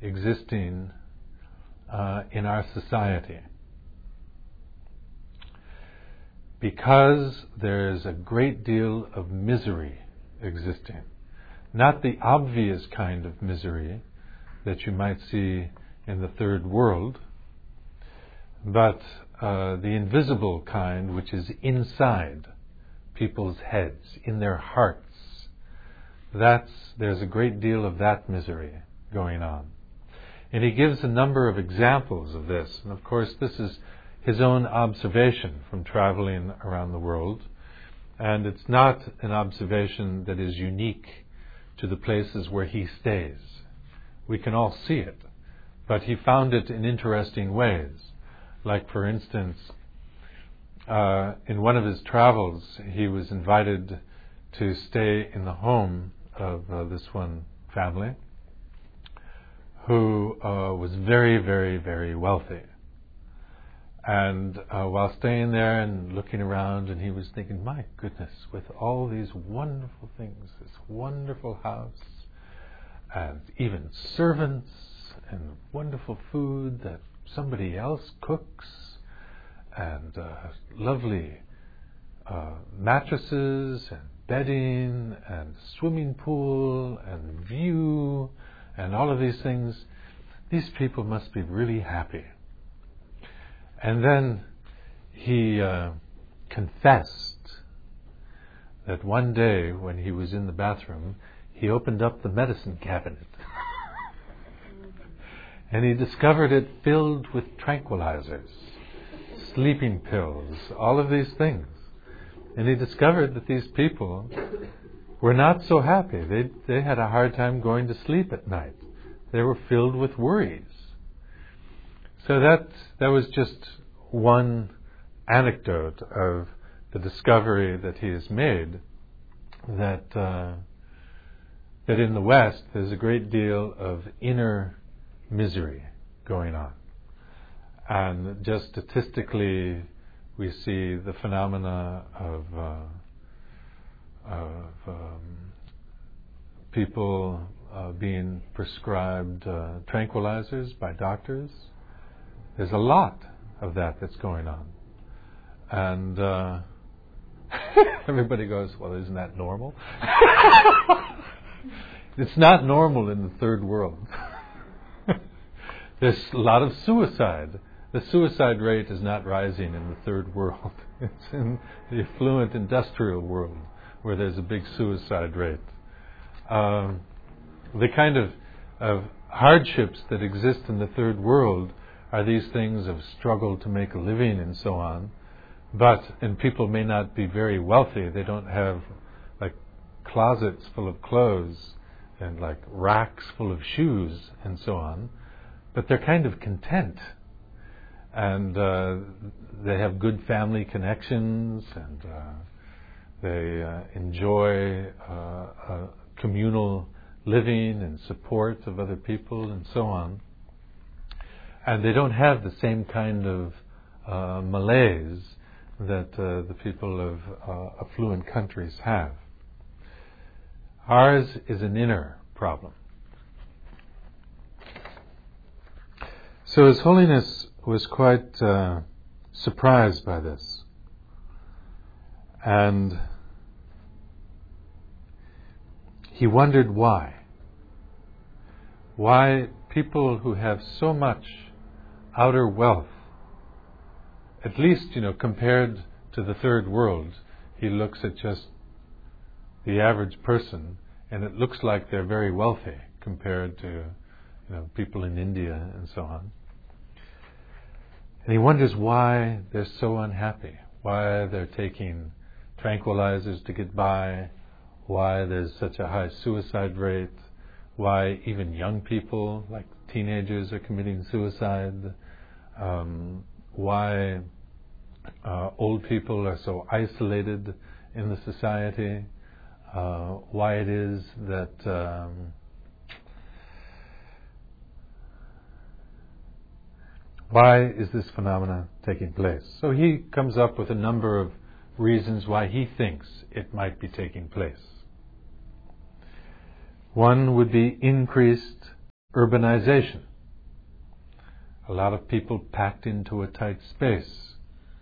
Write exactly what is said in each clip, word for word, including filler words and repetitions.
existing uh, in our society. Because there's a great deal of misery existing. Not the obvious kind of misery that you might see in the third world, but uh, the invisible kind, which is inside people's heads, in their hearts. That's, there's a great deal of that misery going on. And he gives a number of examples of this. And of course, this is his own observation from traveling around the world. And it's not an observation that is unique to the places where he stays. We can all see it. But he found it in interesting ways. Like, for instance, uh, in one of his travels, he was invited to stay in the home of uh, this one family who uh, was very, very, very wealthy. And uh, while staying there and looking around, and he was thinking, my goodness, with all these wonderful things, this wonderful house, and even servants, and wonderful food that somebody else cooks, and uh, lovely uh, mattresses, and bedding, and swimming pool, and view, and all of these things, these people must be really happy. And then he uh, confessed that one day when he was in the bathroom, he opened up the medicine cabinet. And he discovered it filled with tranquilizers, sleeping pills, all of these things. And he discovered that these people were not so happy. They they had a hard time going to sleep at night. They were filled with worries. So that that was just one anecdote of the discovery that he has made that uh, that in the West there's a great deal of inner misery going on. And just statistically, we see the phenomena of, uh, of um, people uh, being prescribed uh, tranquilizers by doctors. There's a lot of that that's going on. And uh, everybody goes, well, isn't that normal? It's not normal in the third world. There's a lot of suicide. The suicide rate is not rising in the third world. It's in the affluent industrial world where there's a big suicide rate. Um, the kind of, of hardships that exist in the third world are these things of struggle to make a living and so on. But, and people may not be very wealthy. They don't have like closets full of clothes and like racks full of shoes and so on. But they're kind of content. And uh, they have good family connections, and uh, they uh, enjoy uh, uh, communal living and support of other people and so on. And they don't have the same kind of uh, malaise that uh, the people of uh, affluent countries have. Ours is an inner problem. So His Holiness was quite uh, surprised by this. And he wondered why. Why people who have so much outer wealth, at least, you know, compared to the third world, he looks at just the average person, and it looks like they're very wealthy compared to, you know, people in India and so on. And he wonders why they're so unhappy, why they're taking tranquilizers to get by, why there's such a high suicide rate, why even young people, like teenagers, are committing suicide, um, why uh, old people are so isolated in the society, uh, why it is that um, why is this phenomena taking place? So he comes up with a number of reasons why he thinks it might be taking place. One would be increased urbanization. A lot of people packed into a tight space.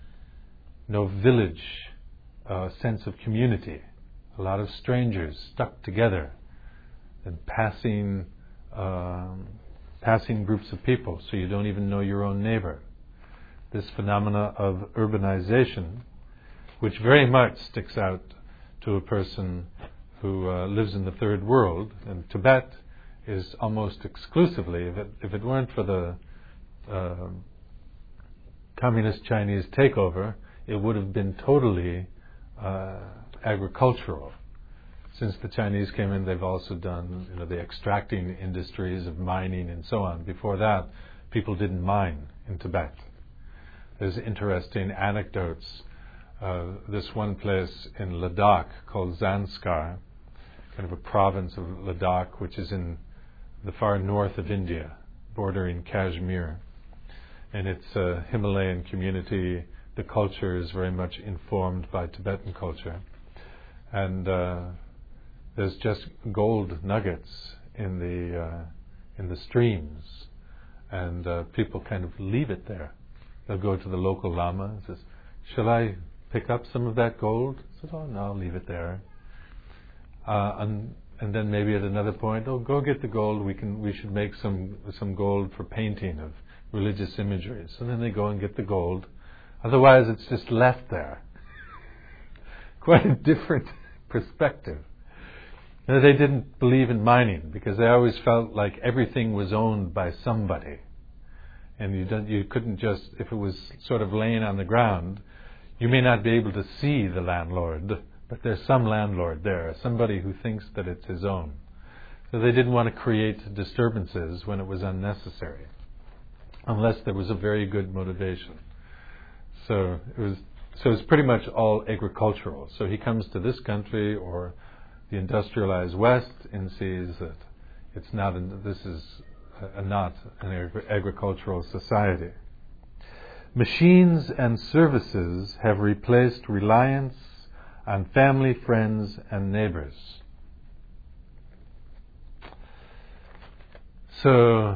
No village uh, sense of community. A lot of strangers stuck together and passing um, passing groups of people, so you don't even know your own neighbor. This phenomena of urbanization, which very much sticks out to a person who uh, lives in the third world, and Tibet is almost exclusively, if it, if it weren't for the uh, communist Chinese takeover, it would have been totally uh, agricultural. Since the Chinese came in, they've also done, you know, the extracting industries of mining and so on. Before that, people didn't mine in Tibet. There's interesting anecdotes. Uh, this one place in Ladakh called Zanskar, kind of a province of Ladakh, which is in the far north of India, bordering Kashmir. And it's a Himalayan community. The culture is very much informed by Tibetan culture. And uh, there's just gold nuggets in the uh, in the streams, and uh, people kind of leave it there. They'll go to the local lama and says, "Shall I pick up some of that gold?" He says, "Oh no, I'll leave it there." Uh, and and then maybe at another point, "Oh, go get the gold. We can we should make some some gold for painting of religious imagery." So then they go and get the gold. Otherwise, it's just left there. Quite a different perspective. And they didn't believe in mining because they always felt like everything was owned by somebody, and you don't, you couldn't just, if it was sort of laying on the ground, you may not be able to see the landlord, but there's some landlord there, somebody who thinks that it's his own. So they didn't want to create disturbances when it was unnecessary, unless there was a very good motivation. So it was so it's pretty much all agricultural. So he comes to this country or the industrialized West and sees that it's not. An, this is a, not an agri- agricultural society. Machines and services have replaced reliance on family, friends, and neighbors. So,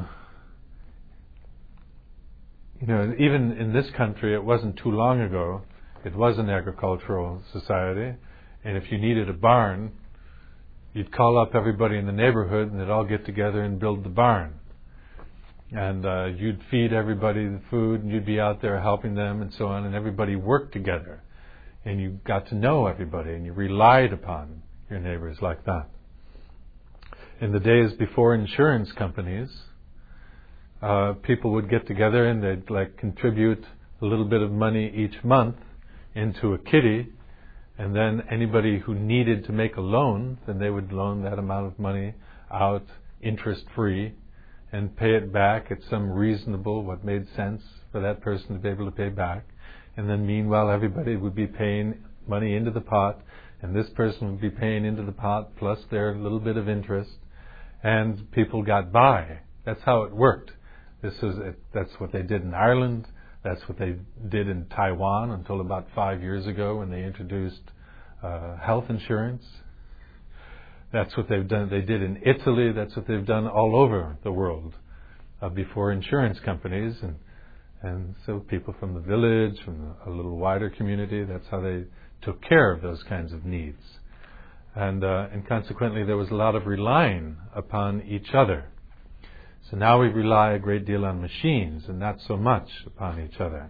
you know, even in this country, it wasn't too long ago, it was an agricultural society, and if you needed a barn, you'd call up everybody in the neighborhood and they'd all get together and build the barn. And uh, you'd feed everybody the food and you'd be out there helping them and so on, and everybody worked together. And you got to know everybody and you relied upon your neighbors like that. In the days before insurance companies, uh, people would get together and they'd like contribute a little bit of money each month into a kitty, and then anybody who needed to make a loan, then they would loan that amount of money out interest-free and pay it back at some reasonable, what made sense for that person to be able to pay back. And then meanwhile, everybody would be paying money into the pot, and this person would be paying into the pot plus their little bit of interest, and people got by. That's how it worked. This is it, that's what they did in Ireland. That's what they did in Taiwan until about five years ago when they introduced uh, health insurance. That's what they've done. They did in Italy. That's what they've done all over the world uh, before insurance companies. And and so people from the village, from a little wider community, that's how they took care of those kinds of needs. And uh, and consequently, there was a lot of relying upon each other. So now we rely a great deal on machines and not so much upon each other.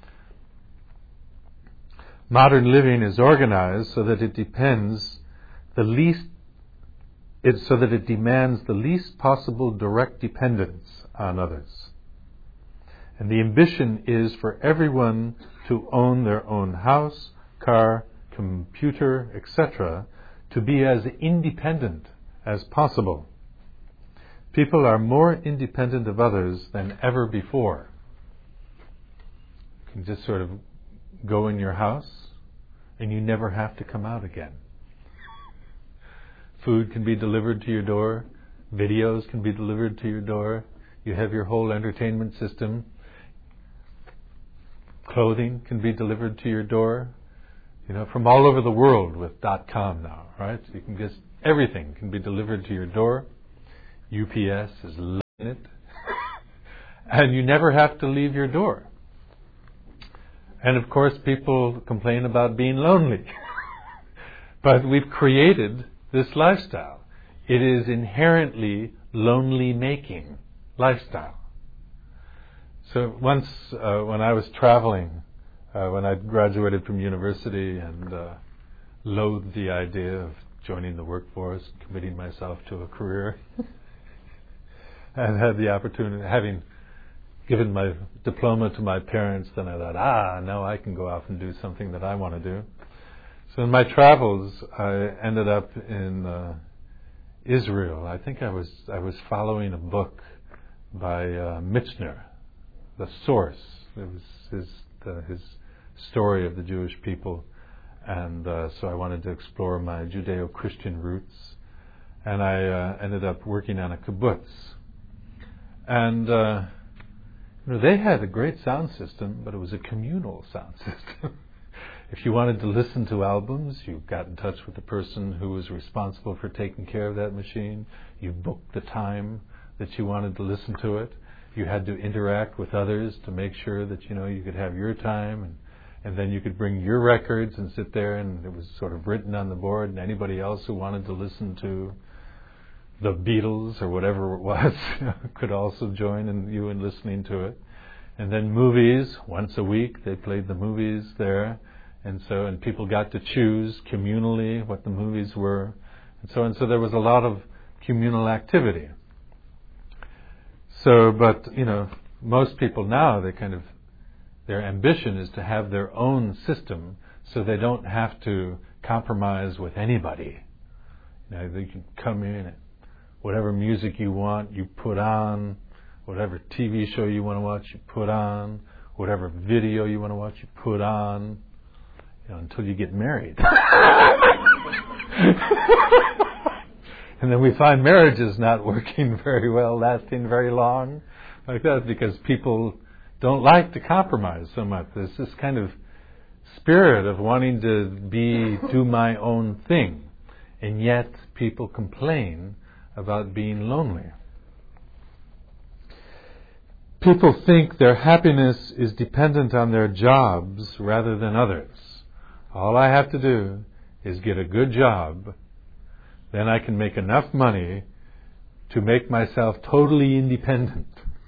Modern living is organized so that it depends the least, it, so that it demands the least possible direct dependence on others. And the ambition is for everyone to own their own house, car, computer, et cetera, to be as independent as possible. People are more independent of others than ever before. You can just sort of go in your house and you never have to come out again. Food can be delivered to your door. Videos can be delivered to your door. You have your whole entertainment system. Clothing can be delivered to your door. You know, from all over the world with .com now, right? So you can just, everything can be delivered to your door. U P S is in it, and you never have to leave your door. And of course, people complain about being lonely. But we've created this lifestyle. It is inherently lonely-making lifestyle. So once, uh, when I was traveling, uh, when I graduated from university and uh, loathed the idea of joining the workforce, committing myself to a career, and had the opportunity, having given my diploma to my parents, then I thought, ah, now I can go off and do something that I want to do. So in my travels, I ended up in uh, Israel. I think I was I was following a book by uh, Michener, The Source. It was his the, his story of the Jewish people, and uh, so I wanted to explore my Judeo-Christian roots, and I uh, ended up working on a kibbutz. And uh, you know, they had a great sound system, but it was a communal sound system. If you wanted to listen to albums, you got in touch with the person who was responsible for taking care of that machine. You booked the time that you wanted to listen to it. You had to interact with others to make sure that, you know, you could have your time, and, and then you could bring your records and sit there, and it was sort of written on the board, and anybody else who wanted to listen to the Beatles or whatever it was could also join in you in listening to it. And then movies, once a week they played the movies there. And so, and people got to choose communally what the movies were, and so and so there was a lot of communal activity. So, but you know, most people now, they kind of, their ambition is to have their own system, so they don't have to compromise with anybody. You know, they can come in and whatever music you want, you put on, whatever T V show you want to watch, you put on, whatever video you want to watch, you put on. You know, until you get married. And then we find marriage is not working very well, lasting very long, like that, because people don't like to compromise so much. There's this kind of spirit of wanting to be, do my own thing. And yet people complain about being lonely. People think their happiness is dependent on their jobs rather than others. All I have to do is get a good job, then I can make enough money to make myself totally independent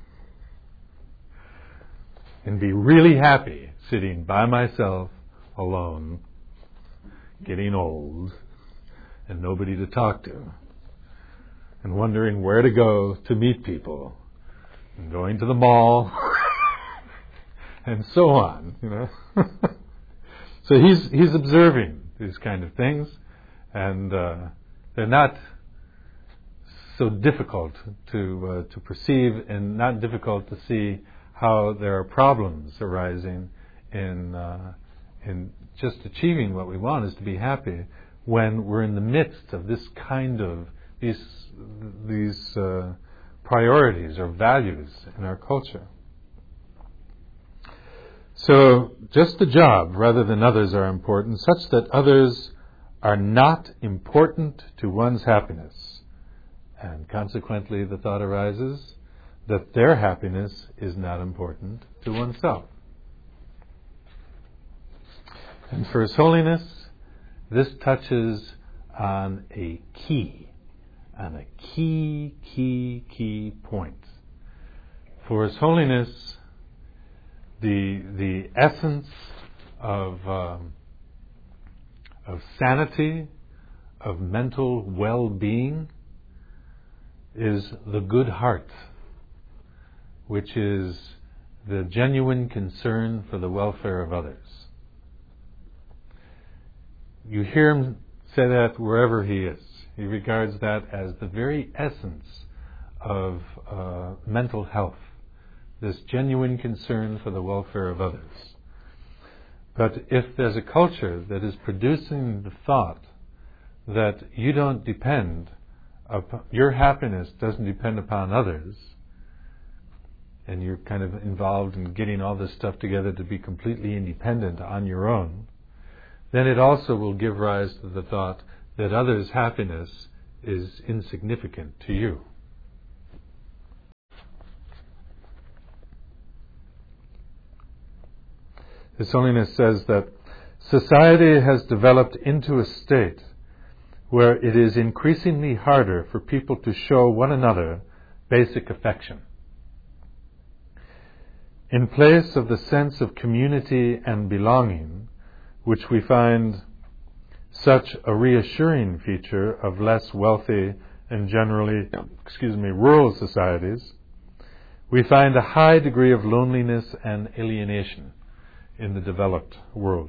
and be really happy sitting by myself alone, getting old, and nobody to talk to, and wondering where to go to meet people, and going to the mall, and so on, you know. So he's he's observing these kind of things, and uh, they're not so difficult to uh, to perceive, and not difficult to see how there are problems arising in uh, in just achieving what we want, is to be happy, when we're in the midst of this kind of these these uh, priorities or values in our culture. So just the job rather than others are important, such that others are not important to one's happiness. And consequently the thought arises that their happiness is not important to oneself. And for His Holiness, this touches on a key, on a key, key, key point. For His Holiness, the the essence of um, of sanity, of mental well-being, is the good heart, which is the genuine concern for the welfare of others. You hear him say that wherever he is. He regards that as the very essence of uh, mental health, this genuine concern for the welfare of others. But if there's a culture that is producing the thought that you don't depend, upon, your happiness doesn't depend upon others, and you're kind of involved in getting all this stuff together to be completely independent on your own, then it also will give rise to the thought that others' happiness is insignificant to you. His Holiness says that society has developed into a state where it is increasingly harder for people to show one another basic affection. In place of the sense of community and belonging, which we find such a reassuring feature of less wealthy and generally, excuse me, rural societies, we find a high degree of loneliness and alienation in the developed world.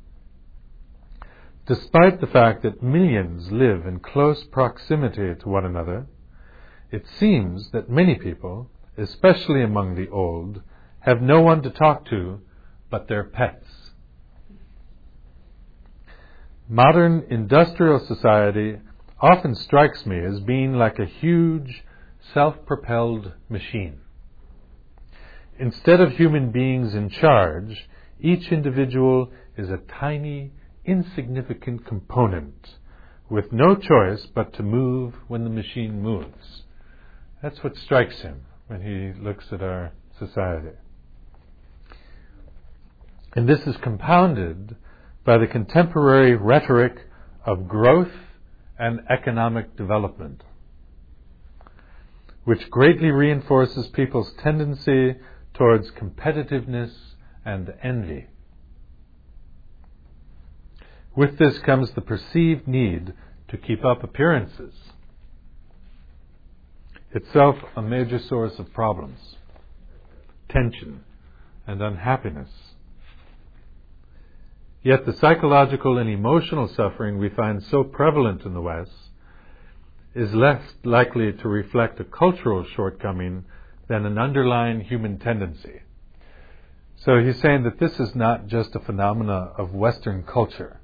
Despite the fact that millions live in close proximity to one another, it seems that many people, especially among the old, have no one to talk to but their pets. Modern industrial society often strikes me as being like a huge, self-propelled machine. Instead of human beings in charge, each individual is a tiny, insignificant component with no choice but to move when the machine moves. That's what strikes him when he looks at our society. And this is compounded by the contemporary rhetoric of growth and economic development, which greatly reinforces people's tendency towards competitiveness and envy. With this comes the perceived need to keep up appearances, itself a major source of problems, tension, and unhappiness. Yet the psychological and emotional suffering we find so prevalent in the West is less likely to reflect a cultural shortcoming than an underlying human tendency. So he's saying that this is not just a phenomena of Western culture.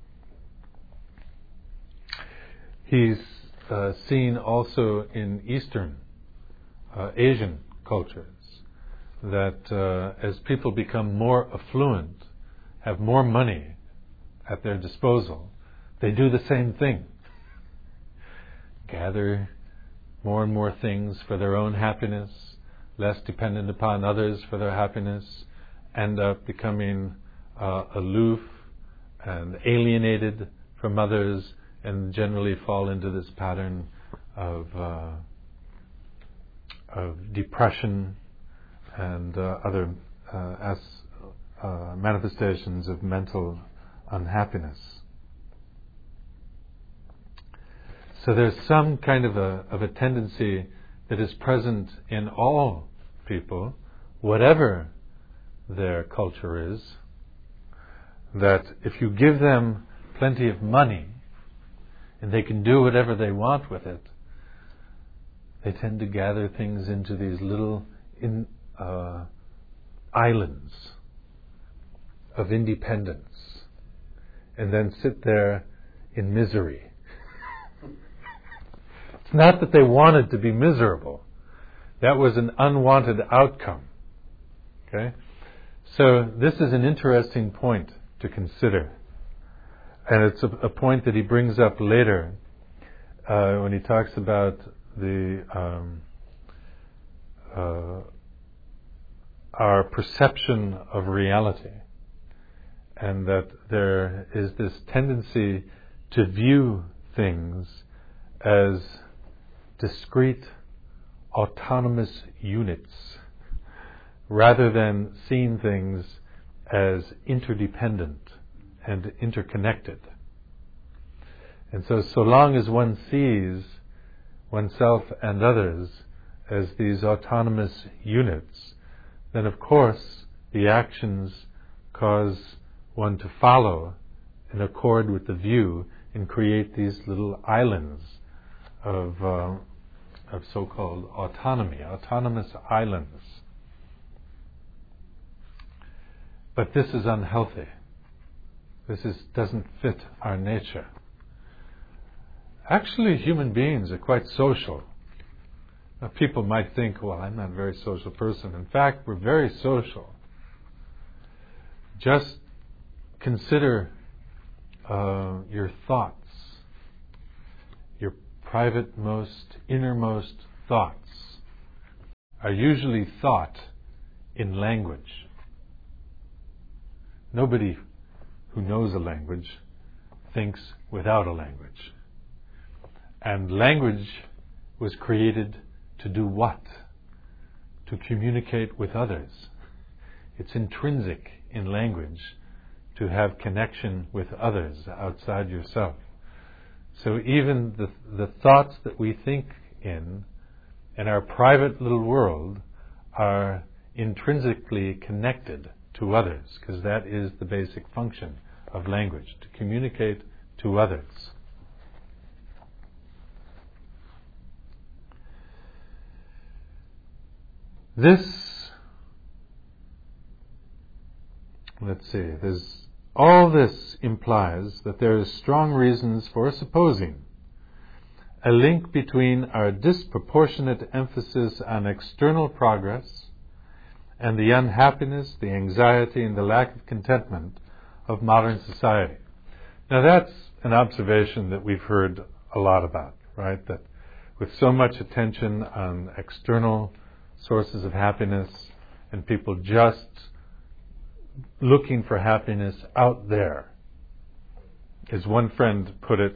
He's uh, seen also in Eastern uh, Asian cultures that uh, as people become more affluent, have more money at their disposal, they do the same thing. Gather more and more things for their own happiness, less dependent upon others for their happiness, end up becoming uh, aloof and alienated from others, and generally fall into this pattern of uh, of depression and uh, other uh, as Uh, manifestations of mental unhappiness. So there's some kind of a of a tendency that is present in all people, whatever their culture is, that if you give them plenty of money and they can do whatever they want with it, they tend to gather things into these little in, uh, islands of independence, and then sit there in misery. It's not that they wanted to be miserable. That was an unwanted outcome. Okay? So this is an interesting point to consider. And it's a, a point that he brings up later uh, when he talks about the um, uh, our perception of reality. And that there is this tendency to view things as discrete, autonomous units, rather than seeing things as interdependent and interconnected. And so, so long as one sees oneself and others as these autonomous units, then of course the actions cause one to follow in accord with the view and create these little islands of uh, of so-called autonomy, autonomous islands. But this is unhealthy. This is doesn't fit our nature. Actually, human beings are quite social. Now, people might think, well, I'm not a very social person. In fact, we're very social. Just consider uh, your thoughts, your private, most innermost thoughts are usually thought in language. Nobody who knows a language thinks without a language. And language was created to do what? To communicate with others. It's intrinsic in language to have connection with others outside yourself. So even the the thoughts that we think in in our private little world are intrinsically connected to others, because that is the basic function of language, to communicate to others. This, let's see, there's all this implies that there are strong reasons for supposing a link between our disproportionate emphasis on external progress and the unhappiness, the anxiety, and the lack of contentment of modern society. Now that's an observation that we've heard a lot about, right? That with so much attention on external sources of happiness and people just looking for happiness out there. As one friend put it,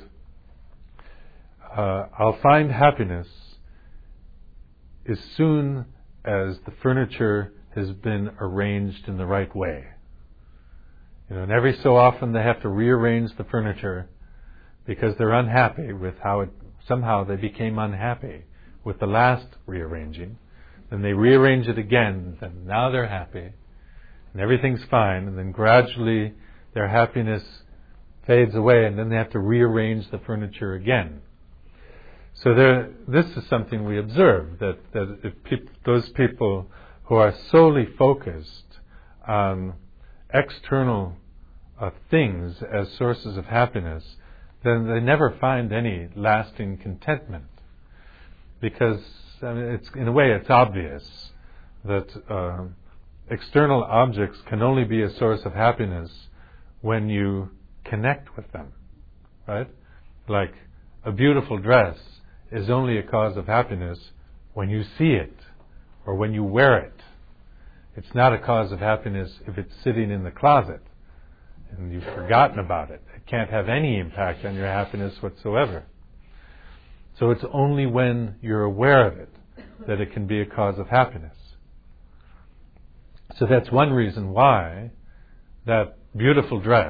uh, I'll find happiness as soon as the furniture has been arranged in the right way. You know, and every so often they have to rearrange the furniture because they're unhappy with how it, somehow they became unhappy with the last rearranging. Then they rearrange it again, and now they're happy. And everything's fine, and then gradually their happiness fades away, and then they have to rearrange the furniture again. So there, this is something we observe, that, that if peop, those people who are solely focused on external uh, things as sources of happiness, then they never find any lasting contentment. Because I mean, it's, in a way it's obvious that uh, external objects can only be a source of happiness when you connect with them, right? Like a beautiful dress is only a cause of happiness when you see it or when you wear it. It's not a cause of happiness if it's sitting in the closet and you've forgotten about it. It can't have any impact on your happiness whatsoever. So it's only when you're aware of it that it can be a cause of happiness. So that's one reason why that beautiful dress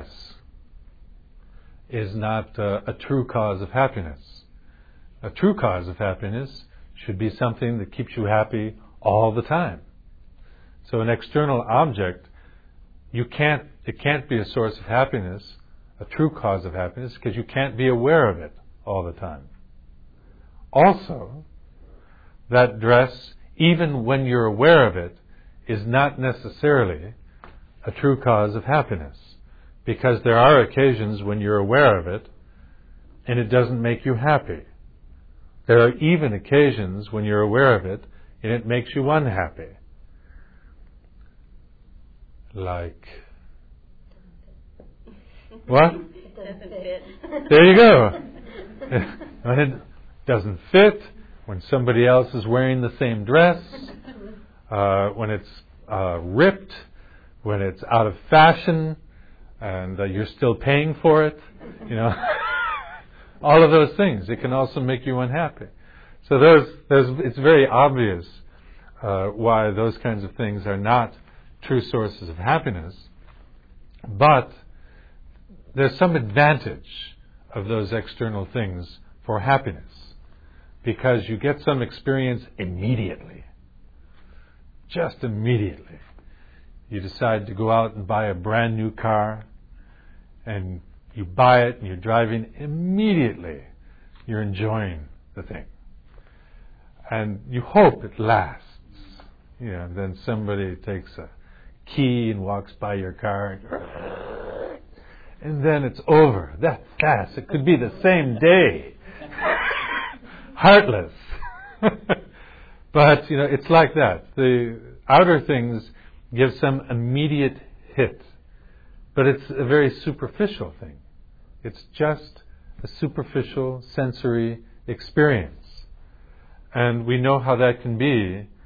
is not uh, a true cause of happiness. A true cause of happiness should be something that keeps you happy all the time. So an external object, you can't, it can't be a source of happiness, a true cause of happiness, because you can't be aware of it all the time. Also, that dress, even when you're aware of it, is not necessarily a true cause of happiness, because there are occasions when you're aware of it and it doesn't make you happy. There are even occasions when you're aware of it and it makes you unhappy. Like, what? It doesn't fit. There you go. When it doesn't fit, when somebody else is wearing the same dress, uh, when it's uh, ripped, when it's out of fashion, and uh, you're still paying for it, you know, all of those things. It can also make you unhappy. So those, those, it's very obvious uh, why those kinds of things are not true sources of happiness, but there's some advantage of those external things for happiness, because you get some experience immediately. Just immediately. You decide to go out and buy a brand new car, and you buy it and you're driving, immediately you're enjoying the thing. And you hope it lasts. You know, then somebody takes a key and walks by your car, and, and then it's over. That fast. It could be the same day. Heartless. But, you know, it's like that. The outer things give some immediate hit. But it's a very superficial thing. It's just a superficial sensory experience. And we know how that can be